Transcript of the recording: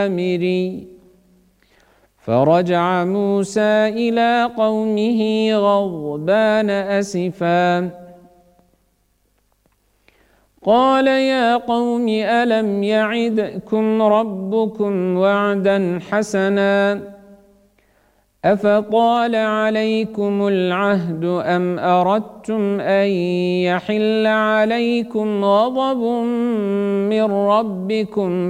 السامري فرجع موسى إلى قومه غضبان أسفا قال يا قوم ألم يعدكم ربكم وعدا حسنا أفطال عليكم العهد أم أردتم أن يحل عليكم غضب من ربكم